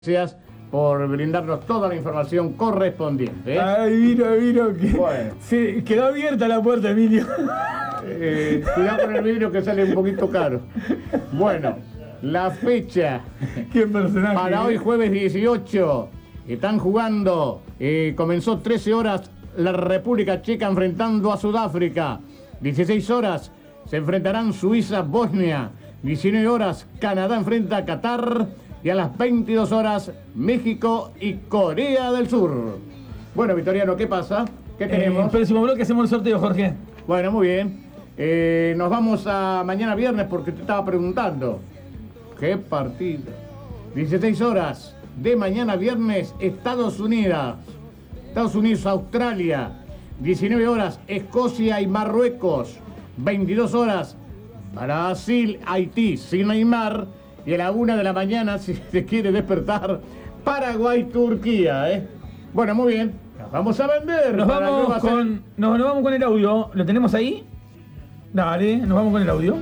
Gracias por brindarnos toda la información correspondiente. Ay, vino. Que bueno. Se quedó abierta la puerta, Emilio. Cuidado con el vidrio que sale un poquito caro. Bueno, la fecha. Qué personaje. Para hoy jueves 18. Están jugando. Comenzó 13 horas la República Checa enfrentando a Sudáfrica. 16 horas se enfrentarán Suiza-Bosnia. 19 horas Canadá enfrenta a Qatar. Y a las 22 horas, México y Corea del Sur. Bueno, Victoriano, ¿qué pasa? ¿Qué tenemos? Próximo bloque hacemos el sorteo, Jorge. Bueno, muy bien. Nos vamos a mañana viernes porque te estaba preguntando. ¿Qué partido? 16 horas de mañana viernes, Estados Unidos, Australia. 19 horas, Escocia y Marruecos. 22 horas, Brasil, Haití, sin Neymar. Y a la 1 de la mañana, si se quiere despertar, Paraguay, Turquía, Bueno, muy bien. Nos vamos a vender. Nos vamos con el audio. ¿Lo tenemos ahí? Dale, nos vamos con el audio.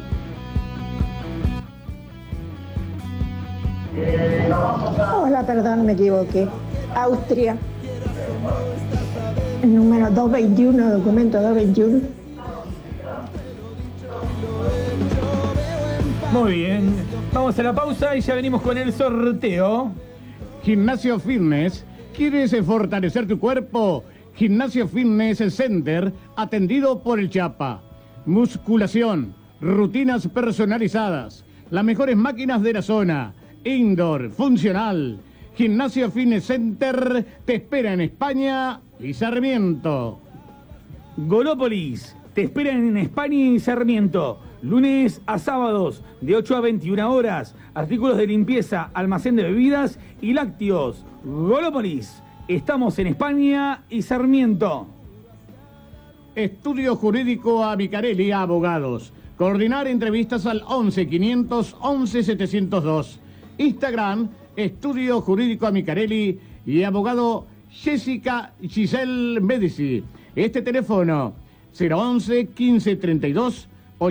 Hola, perdón, me equivoqué. Austria. El número 221, documento 221. Muy bien. Vamos a la pausa y ya venimos con el sorteo. Gimnasio Fitness. ¿Quieres fortalecer tu cuerpo? Gimnasio Fitness Center, atendido por el Chapa. Musculación, rutinas personalizadas, las mejores máquinas de la zona, indoor, funcional. Gimnasio Fitness Center te espera en España y Sarmiento. Golópolis te espera en España y Sarmiento. Lunes a sábados, de 8 a 21 horas. Artículos de limpieza, almacén de bebidas y lácteos. Golópolis. Estamos en España y Sarmiento. Estudio Jurídico Amicarelli Abogados. Coordinar entrevistas al 11 500 11 702. Instagram, Estudio Jurídico Amicarelli y abogado Jessica Giselle Medici. Este teléfono, 011 15 32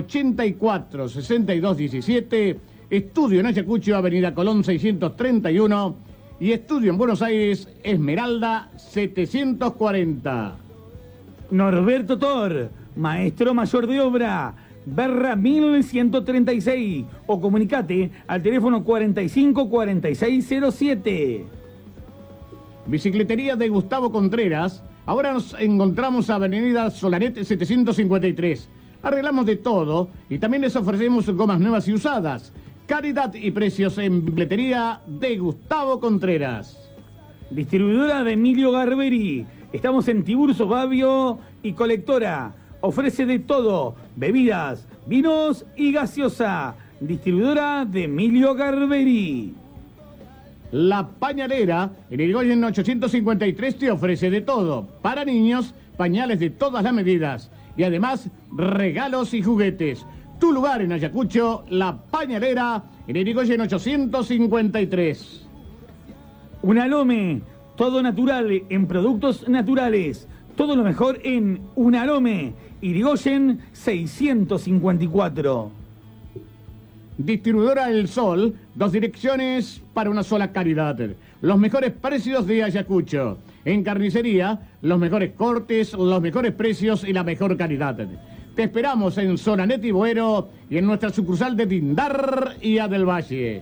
84 62 17, estudio en Ayacucho, Avenida Colón 631 y estudio en Buenos Aires, Esmeralda 740. Norberto Tor, maestro mayor de obra, Berra 1136 o comunicate al teléfono 45 4607. Bicicletería de Gustavo Contreras, ahora nos encontramos a Avenida Solaret 753. Arreglamos de todo y también les ofrecemos gomas nuevas y usadas. Calidad y precios en bicicletería de Gustavo Contreras. Distribuidora de Emilio Garberi. Estamos en Tiburcio, Babio y Colectora. Ofrece de todo, bebidas, vinos y gaseosa. Distribuidora de Emilio Garberi. La Pañalera, en Irigoyen 853, te ofrece de todo. Para niños, pañales de todas las medidas. Y además, regalos y juguetes. Tu lugar en Ayacucho, La Pañalera, en Irigoyen 853. Unalome, todo natural en productos naturales. Todo lo mejor en Unalome, Irigoyen 654. Distribuidora El Sol, 2 direcciones para una sola calidad. Los mejores precios de Ayacucho. En carnicería, los mejores cortes, los mejores precios y la mejor calidad. Te esperamos en Zona Neti Boero y en nuestra sucursal de Tindar y a del Valle.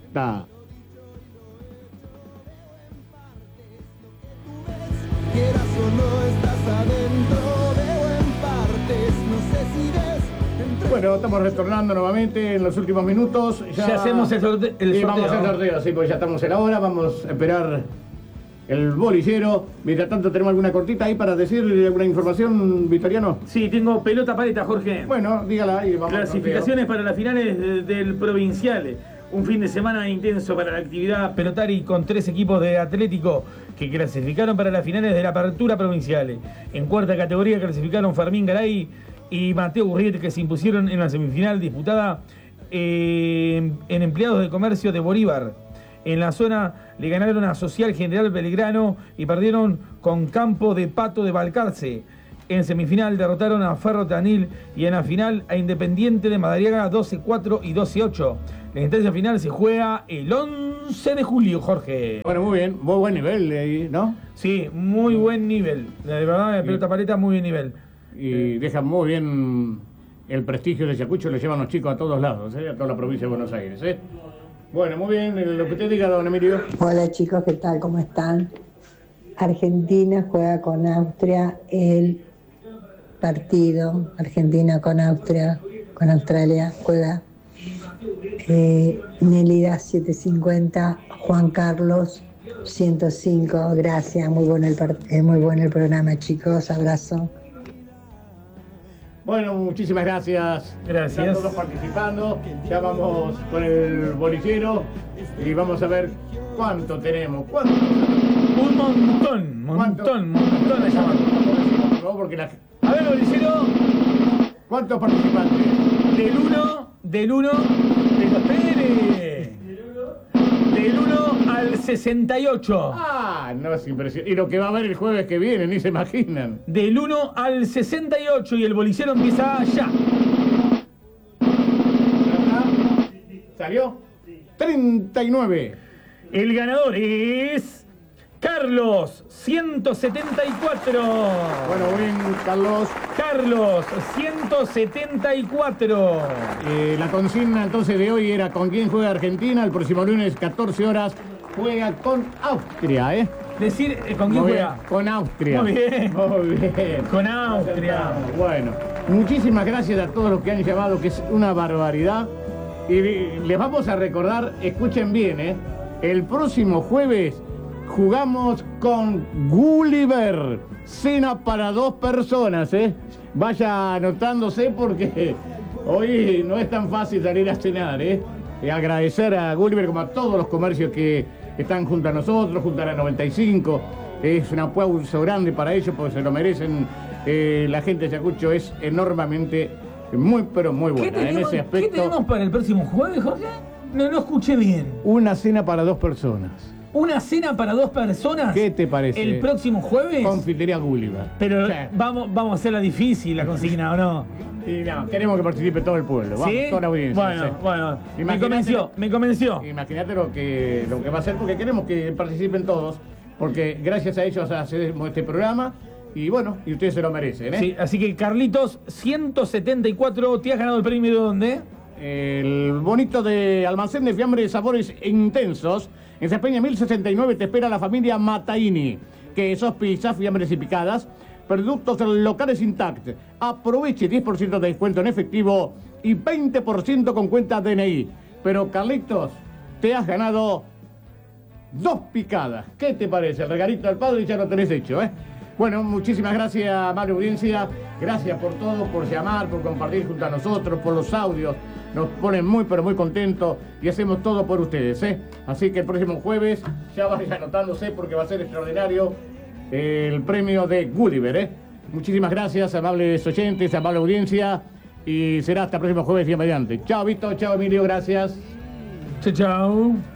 Bueno, estamos retornando nuevamente en los últimos minutos. Ya hacemos el sorteo. Vamos al sorteo, sí, porque ya estamos en la hora. Vamos a esperar el bolillero. Mientras tanto, ¿tenemos alguna cortita ahí para decirle alguna información, Victoriano? Sí, tengo pelota paleta, Jorge. Bueno, dígala y vamos. Clasificaciones para las finales del Provincial. Un fin de semana intenso para la actividad pelotari con 3 equipos de Atlético que clasificaron para las finales de la Apertura Provincial. En cuarta categoría clasificaron Fermín Garay y Mateo Gurriet, que se impusieron en la semifinal disputada en Empleados de Comercio de Bolívar. En la zona le ganaron a Social General Belgrano y perdieron con Campo de Pato de Balcarce. En semifinal derrotaron a Ferro Tanil y en la final a Independiente de Madariaga 12-4 y 12-8. La instancia final se juega el 11 de julio, Jorge. Bueno, muy bien, muy buen nivel ahí, ¿no? Sí, muy buen nivel. De verdad, la pelota paleta, muy buen nivel. Y deja muy bien el prestigio de Ayacucho, lo llevan los chicos a todos lados, a toda la provincia de Buenos Aires. Bueno, muy bien, lo que usted diga, don Emilio. Hola chicos, ¿qué tal? ¿Cómo están? Argentina juega con Austria el partido. Argentina con Austria, con Australia juega. Nelida 750, Juan Carlos 105. Gracias, muy bueno el programa, chicos. Abrazo. Bueno, muchísimas gracias. Gracias. Están todos participando. Ya vamos con el bolillero y vamos a ver cuánto tenemos. Un montón de llamados. Porque A ver, bolillero. ¿Cuántos participantes? Del 1 al 68. Ah, no es impresionante. Y lo que va a haber el jueves que viene, ni se imaginan. Del 1 al 68 y el bolillero empieza ya. ¿Salió? 39. El ganador es Carlos 174. Bueno, bien, Carlos. Carlos 174. La consigna entonces de hoy era ¿con quién juega Argentina? El próximo lunes, 14 horas, juega con Austria, ¿eh? Decir, ¿con quién Muy juega? bien, con Austria. Muy bien. Muy bien. Con Austria. Bueno, muchísimas gracias a todos los que han llamado, que es una barbaridad. Y les vamos a recordar, escuchen bien, ¿eh? El próximo jueves jugamos con Gulliver. Cena para 2 personas, ¿eh? Vaya anotándose porque hoy no es tan fácil salir a cenar, ¿eh? Y agradecer a Gulliver como a todos los comercios que están junto a nosotros, junto a la 95. Es un aplauso grande para ellos porque se lo merecen. La gente de Ayacucho es enormemente muy, pero muy buena en ese aspecto. ¿Qué tenemos para el próximo jueves, Jorge? No escuché bien. Una cena para 2 personas. ¿Una cena para 2 personas? ¿Qué te parece? ¿El próximo jueves? Confitería Gulliver. Pero Sí. vamos a hacerla difícil la consigna, ¿o no? Y no, queremos que participe todo el pueblo. Vamos, ¿Sí? toda la audiencia. Bueno, sí. bueno. Imagínate- Me convenció. Imagínate lo que va a hacer, porque queremos que participen todos, porque gracias a ellos hacemos este programa, y bueno, y ustedes se lo merecen, ¿eh? Sí, así que Carlitos, 174, ¿te has ganado el premio de dónde? El bonito de Almacén de Fiambres de Sabores Intensos, en Cepeña 1069 te espera la familia Mataini, quesos, pizzas, fiambres y picadas, productos locales intactos. Aproveche 10% de descuento en efectivo y 20% con cuenta DNI. Pero Carlitos, te has ganado 2 picadas. ¿Qué te parece? El regalito del padre ya lo tenés hecho, ¿eh? Bueno, muchísimas gracias, amable audiencia. Gracias por todo, por llamar, por compartir junto a nosotros, por los audios. Nos ponen muy, pero muy contentos y hacemos todo por ustedes, ¿eh? Así que el próximo jueves ya vaya anotándose porque va a ser extraordinario el premio de Gulliver, ¿eh? Muchísimas gracias, amables oyentes, amable audiencia. Y será hasta el próximo jueves, bien mediante. Chao, Vito, chao, Emilio, gracias. Chao, chao.